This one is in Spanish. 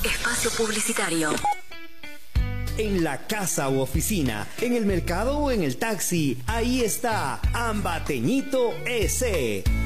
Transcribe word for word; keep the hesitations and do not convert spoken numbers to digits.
Espacio publicitario. En la casa u oficina, en el mercado o en el taxi, ahí está Ambateñito S.